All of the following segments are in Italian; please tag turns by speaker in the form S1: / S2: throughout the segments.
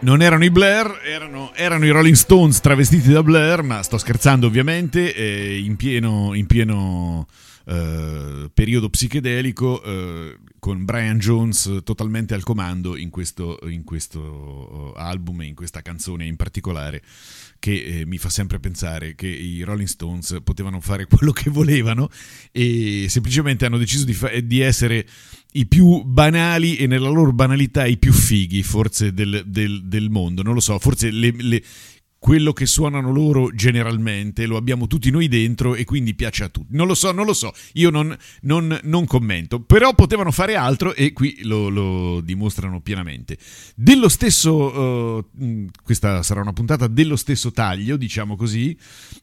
S1: Non erano i Blair, erano i Rolling Stones travestiti da Blair, ma sto scherzando ovviamente, in pieno periodo psichedelico, con Brian Jones totalmente al comando in questo album e in questa canzone in particolare, che mi fa sempre pensare che i Rolling Stones potevano fare quello che volevano e semplicemente hanno deciso di essere i più banali e nella loro banalità i più fighi forse del mondo, non lo so, forse quello che suonano loro generalmente lo abbiamo tutti noi dentro e quindi piace a tutti. Non lo so, io non commento, però potevano fare altro e qui lo dimostrano pienamente. Dello stesso, questa sarà una puntata dello stesso taglio, diciamo così,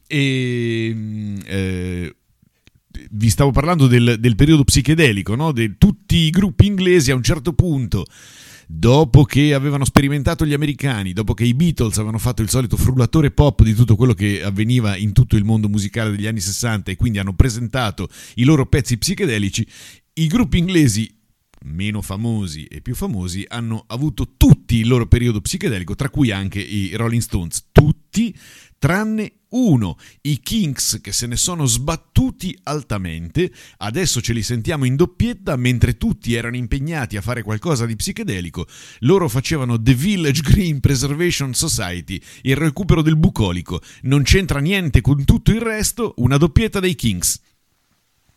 S1: e vi stavo parlando del periodo psichedelico, no? Tutti i gruppi inglesi a un certo punto, dopo che avevano sperimentato gli americani, dopo che i Beatles avevano fatto il solito frullatore pop di tutto quello che avveniva in tutto il mondo musicale degli anni 60 e quindi hanno presentato i loro pezzi psichedelici, i gruppi inglesi meno famosi e più famosi hanno avuto tutti il loro periodo psichedelico, tra cui anche i Rolling Stones, tutti tranne uno, i Kinks, che se ne sono sbattuti altamente. Adesso ce li sentiamo in doppietta, mentre tutti erano impegnati a fare qualcosa di psichedelico, loro facevano The Village Green Preservation Society, il recupero del bucolico. Non c'entra niente con tutto il resto, una doppietta dei Kinks.